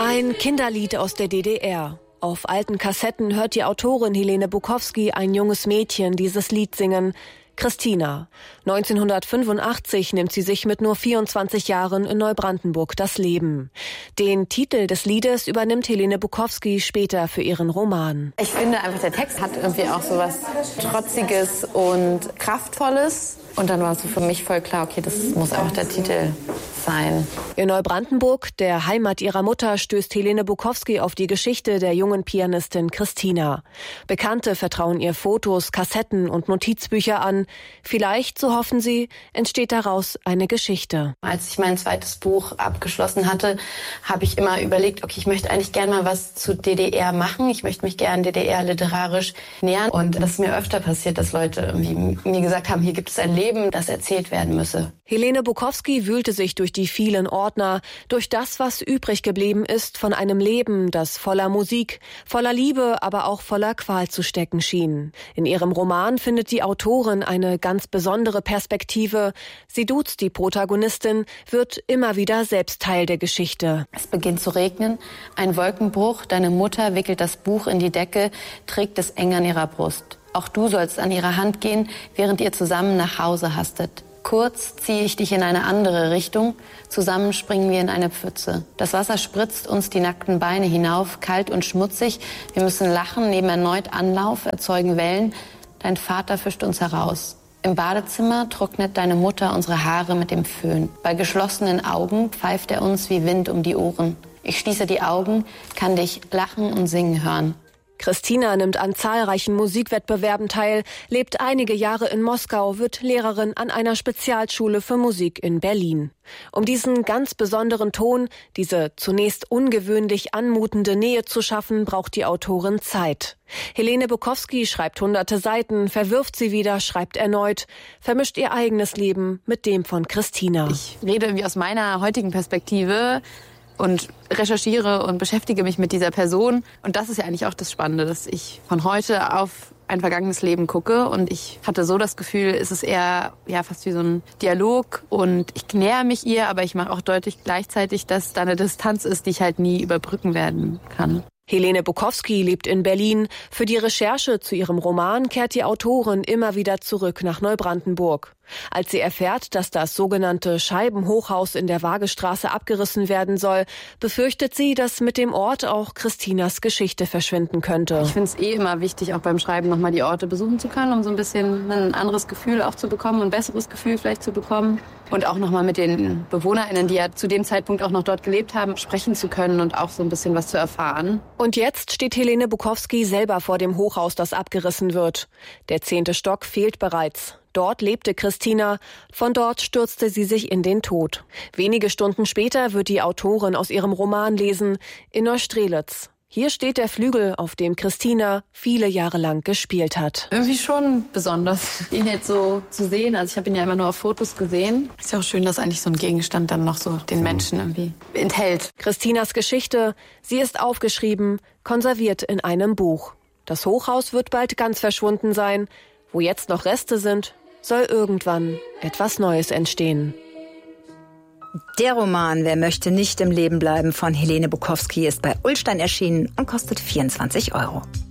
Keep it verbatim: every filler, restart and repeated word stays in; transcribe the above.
Ein Kinderlied aus der D D R. Auf alten Kassetten hört die Autorin Helene Bukowski ein junges Mädchen dieses Lied singen. Christina. neunzehnhundertfünfundachtzig nimmt sie sich mit nur vierundzwanzig Jahren in Neubrandenburg das Leben. Den Titel des Liedes übernimmt Helene Bukowski später für ihren Roman. Ich finde einfach, der Text hat irgendwie auch so was Trotziges und Kraftvolles. Und dann war es für mich voll klar, okay, das muss einfach der Titel sein. In Neubrandenburg, der Heimat ihrer Mutter, stößt Helene Bukowski auf die Geschichte der jungen Pianistin Christina. Bekannte vertrauen ihr Fotos, Kassetten und Notizbücher an. Vielleicht, so hoffen sie, entsteht daraus eine Geschichte. Als ich mein zweites Buch abgeschlossen hatte, habe ich immer überlegt, okay, ich möchte eigentlich gerne mal was zu D D R machen. Ich möchte mich gerne D D R literarisch nähern. Und das ist mir öfter passiert, dass Leute irgendwie mir gesagt haben, hier gibt es ein Leben, das erzählt werden müsse. Helene Bukowski wühlte sich durch die vielen Ordner, durch das, was übrig geblieben ist von einem Leben, das voller Musik, voller Liebe, aber auch voller Qual zu stecken schien. In ihrem Roman findet die Autorin eine ganz besondere Perspektive. Sie duzt die Protagonistin, wird immer wieder selbst Teil der Geschichte. Es beginnt zu regnen, ein Wolkenbruch, deine Mutter wickelt das Buch in die Decke, trägt es eng an ihrer Brust. Auch du sollst an ihrer Hand gehen, während ihr zusammen nach Hause hastet. Kurz ziehe ich dich in eine andere Richtung, zusammen springen wir in eine Pfütze. Das Wasser spritzt uns die nackten Beine hinauf, kalt und schmutzig. Wir müssen lachen, nehmen erneut Anlauf, erzeugen Wellen. Dein Vater fischt uns heraus. Im Badezimmer trocknet deine Mutter unsere Haare mit dem Föhn. Bei geschlossenen Augen pfeift er uns wie Wind um die Ohren. Ich schließe die Augen, kann dich lachen und singen hören. Christina nimmt an zahlreichen Musikwettbewerben teil, lebt einige Jahre in Moskau, wird Lehrerin an einer Spezialschule für Musik in Berlin. Um diesen ganz besonderen Ton, diese zunächst ungewöhnlich anmutende Nähe zu schaffen, braucht die Autorin Zeit. Helene Bukowski schreibt hunderte Seiten, verwirft sie wieder, schreibt erneut, vermischt ihr eigenes Leben mit dem von Christina. Ich rede irgendwie aus meiner heutigen Perspektive und recherchiere und beschäftige mich mit dieser Person. Und das ist ja eigentlich auch das Spannende, dass ich von heute auf ein vergangenes Leben gucke. Und ich hatte so das Gefühl, es ist eher ja fast wie so ein Dialog. Und ich näher mich ihr, aber ich mache auch deutlich gleichzeitig, dass da eine Distanz ist, die ich halt nie überbrücken werden kann. Helene Bukowski lebt in Berlin. Für die Recherche zu ihrem Roman kehrt die Autorin immer wieder zurück nach Neubrandenburg. Als sie erfährt, dass das sogenannte Scheibenhochhaus in der Waagestraße abgerissen werden soll, befürchtet sie, dass mit dem Ort auch Christinas Geschichte verschwinden könnte. Ich finde es eh immer wichtig, auch beim Schreiben nochmal die Orte besuchen zu können, um so ein bisschen ein anderes Gefühl auch zu bekommen, ein besseres Gefühl vielleicht zu bekommen. Und auch nochmal mit den BewohnerInnen, die ja zu dem Zeitpunkt auch noch dort gelebt haben, sprechen zu können und auch so ein bisschen was zu erfahren. Und jetzt steht Helene Bukowski selber vor dem Hochhaus, das abgerissen wird. Der zehnte Stock fehlt bereits. Dort lebte Christina, von dort stürzte sie sich in den Tod. Wenige Stunden später wird die Autorin aus ihrem Roman lesen, in Neustrelitz. Hier steht der Flügel, auf dem Christina viele Jahre lang gespielt hat. Irgendwie schon besonders, ihn jetzt so zu sehen. Also ich habe ihn ja immer nur auf Fotos gesehen. Ist ja auch schön, dass eigentlich so ein Gegenstand dann noch so den Menschen irgendwie enthält. Christinas Geschichte, sie ist aufgeschrieben, konserviert in einem Buch. Das Hochhaus wird bald ganz verschwunden sein. Wo jetzt noch Reste sind, soll irgendwann etwas Neues entstehen. Der Roman Wer möchte nicht im Leben bleiben von Helene Bukowski ist bei Ullstein erschienen und kostet vierundzwanzig Euro.